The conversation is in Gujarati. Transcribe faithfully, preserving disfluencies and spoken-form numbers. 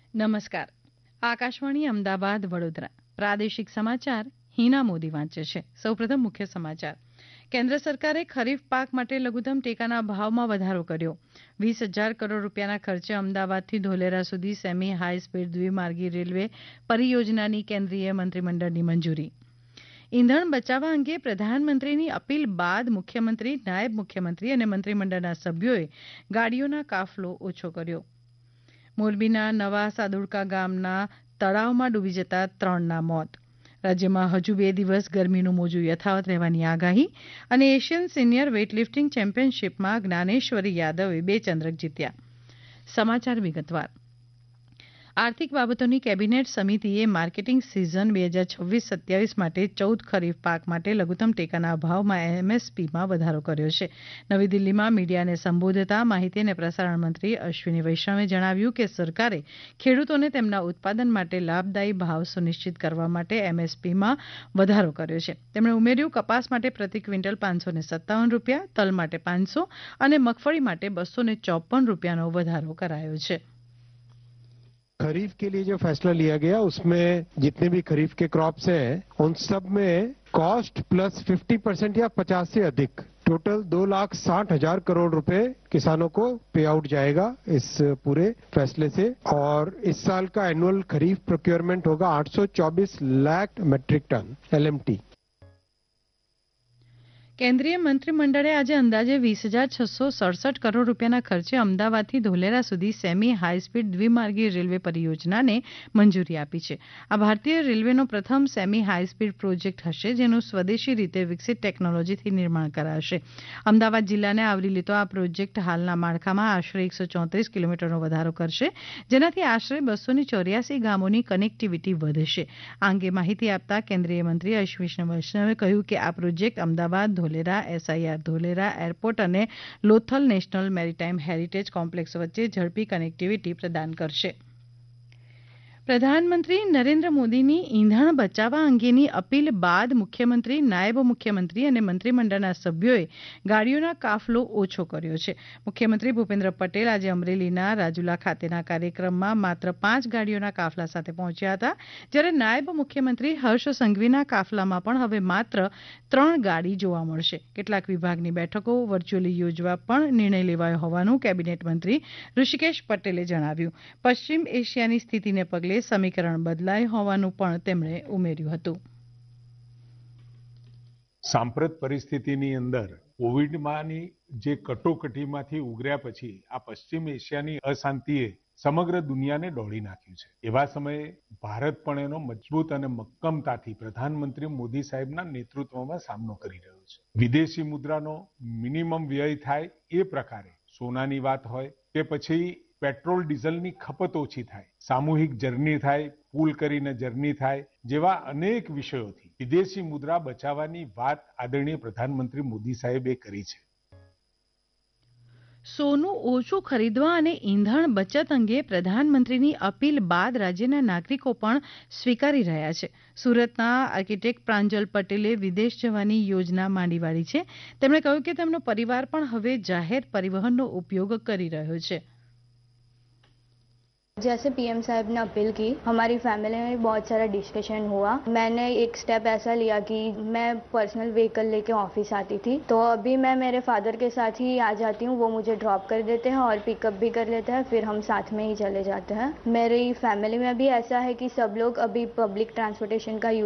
નમસ્કાર. આકાશવાણી અમદાવાદ વડોદરા પ્રાદેશિક સમાચાર હિના મોદી વાંચે છે. સૌપ્રથમ મુખ્ય સમાચાર. કેન્દ્ર સરકારે ખરીફ પાક માટે લઘુત્તમ ટેકાના ભાવમાં વધારો કર્યો. વીસ હજાર કરોડ રૂપિયાના ખર્ચે અમદાવાદથી ધોલેરા સુધી સેમી હાઈ સ્પીડ દ્વિમાર્ગી રેલવે પરિયોજનાની કેન્દ્રીય મંત્રીમંડળની મંજૂરી. ઇંધણ બચાવવા અંગે પ્રધાનમંત્રીની અપીલ બાદ મુખ્યમંત્રી, નાયબ મુખ્યમંત્રી અને મંત્રીમંડળના સભ્યોએ ગાડીઓનો કાફલો ઓછો કર્યો. મોરબીના નવા સાદુડકા ગામના તળાવમાં ડૂબી જતા ત્રણના મોત. રાજ્યમાં હજુ બે દિવસ ગરમીનું મોજું યથાવત રહેવાની આગાહી અને એશિયન સિનિયર વેઇટલિફ્ટિંગ ચેમ્પિયનશિપમાં જ્ઞાનેશ્વરી યાદવે બે ચંદ્રક જીત્યા. સમાચાર વિગતવાર. આર્થિક બાબતોની કેબિનેટ સમિતિએ માર્કેટિંગ સિઝન બે હજાર છવ્વીસ સત્યાવીસ માટે ચૌદ ખરીફ પાક માટે લઘુત્તમ ટેકાના ભાવમાં એમએસપીમાં વધારો કર્યો છે. નવી દિલ્હીમાં મીડિયાને સંબોધતા માહિતી અને પ્રસારણ મંત્રી અશ્વિની વૈષ્ણવે જણાવ્યું કે સરકારે ખેડૂતોને તેમના ઉત્પાદન માટે લાભદાયી ભાવ સુનિશ્ચિત કરવા માટે એમએસપીમાં વધારો કર્યો છે. તેમણે ઉમેર્યું, કપાસ માટે પ્રતિ ક્વિન્ટલ પાંચસો ને સત્તાવન રૂપિયા, તલ માટે પાંચસો અને મગફળી માટે બસો ને ચોપન રૂપિયાનો વધારો કરાયો છે. खरीफ के लिए जो फैसला लिया गया उसमें जितने भी खरीफ के क्रॉप्स हैं उन सब में कॉस्ट प्लस फिफ्टी परसेंट या पचास से अधिक टोटल दो लाख साठ हजार करोड़ रुपए किसानों को पे आउट जाएगा इस पूरे फैसले से और इस साल का एनुअल खरीफ प्रोक्योरमेंट होगा आठ सौ चौबीस लाख मेट्रिक टन एलएमटी. કેન્દ્રીય મંત્રીમંડળે આજે અંદાજે વીસ હજાર છસો સડસઠ કરોડ રૂપિયાના ખર્ચે અમદાવાદથી ધોલેરા સુધી સેમી હાઈસ્પીડ દ્વિમાર્ગી રેલવે પરિયોજનાને મંજૂરી આપી છે. આ ભારતીય રેલવેનો પ્રથમ સેમી હાઈસ્પીડ પ્રોજેક્ટ હશે, જેનું સ્વદેશી રીતે વિકસિત ટેકનોલોજીથી નિર્માણ કરાશે. અમદાવાદ જિલ્લાને આવરી લેતો આ પ્રોજેક્ટ હાલના માળખામાં આશરે એકસો ચોત્રીસ કિલોમીટરનો વધારો કરશે, જેનાથી આશરે બસો ને ચોર્યાસી ગામોની કનેક્ટિવિટી વધશે. આ અંગે માહિતી આપતા કેન્દ્રીય મંત્રી અશ્વિની વૈષ્ણવે કહ્યું કે આ project Ahmedabad, Dholera, SIR Dholera airport અને Lothal national maritime heritage complex વચ્ચે ઝડપી કનેક્ટિવિટી પ્રદાન કરશે. પ્રધાનમંત્રી નરેન્દ્ર મોદીની ઇંધણ બચાવવા અંગેની અપીલ બાદ મુખ્યમંત્રી, નાયબ મુખ્યમંત્રી અને મંત્રીમંડળના સભ્યોએ ગાડીઓનો કાફલો ઓછો કર્યો છે. મુખ્યમંત્રી ભૂપેન્દ્ર પટેલ આજે અમરેલીના રાજુલા ખાતેના કાર્યક્રમમાં માત્ર પાંચ ગાડીઓના કાફલા સાથે પહોંચ્યા હતા, જ્યારે નાયબ મુખ્યમંત્રી હર્ષ સંઘવીના કાફલામાં પણ હવે માત્ર ત્રણ ગાડી જોવા મળશે. કેટલાક વિભાગની બેઠકો વર્ચ્યુઅલી યોજવા પણ નિર્ણય લેવાયો હોવાનું કેબિનેટ મંત્રી ઋષિકેશ પટેલે જણાવ્યું. પશ્ચિમ એશિયાની સ્થિતિને પગલે સમીકરણ બદલાય હોવાનું પણ તેમણે ઉમેર્યું હતું. સાંપ્રત પરિસ્થિતિની અંદર કોવિડમાંની જે કટોકટીમાંથી ઉગર્યા પછી આ પશ્ચિમ એશિયાની અશાંતિએ સમગ્ર દુનિયાને દોડી નાખ્યું છે. એવા સમયે ભારત પણ એનો મજબૂત અને મક્કમતાથી પ્રધાનમંત્રી મોદી સાહેબના નેતૃત્વમાં સામનો કરી રહ્યો છે. વિદેશી મુદ્રાનો મિનિમમ વ્યય થાય એ પ્રકારે સોનાની વાત હોય કે પછી પેટ્રોલ ડીઝલની ખપત ઓછી થાય, સામૂહિક જર્ની થાય, પૂલ કરીને જર્ની થાય, જેવા અનેક વિષયોથી વિદેશી મુદ્રા બચાવવાની વાત આદરણીય પ્રધાનમંત્રી મોદી સાહેબે કરી છે. સોનું ઓછું ખરીદવા અને ઇંધણ બચત અંગે પ્રધાનમંત્રીની અપીલ બાદ રાજ્યના નાગરિકો પણ સ્વીકારી રહ્યા છે. સુરતના આર્કિટેક્ટ પ્રાંજલ પટેલે વિદેશ જવાની યોજના માંડી વાળી છે. તેમણે કહ્યું કે તેમનો પરિવાર પણ હવે જાહેર પરિવહનનો ઉપયોગ કરી રહ્યો છે. जैसे पीएम साहब ने अपील की, हमारी फैमिली में बहुत सारा डिस्कशन हुआ. मैंने एक स्टेप ऐसा लिया कि मैं पर्सनल व्हीकल लेके ऑफिस आती थी, तो अभी मैं मेरे फादर के साथ ही आ जाती हूँ. वो मुझे ड्रॉप कर देते हैं और पिकअप भी कर लेते हैं, फिर हम साथ में ही चले जाते हैं. मेरी फैमिली में भी ऐसा है कि सब लोग अभी पब्लिक ट्रांसपोर्टेशन का यूज